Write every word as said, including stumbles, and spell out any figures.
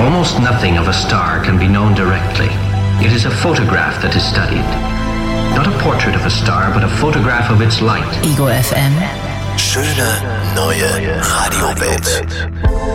Almost nothing of a star can be known directly. It is a photograph that is studied. Not a portrait of a star, but a photograph of its light. Ego F M. Schöne neue Radiowelt.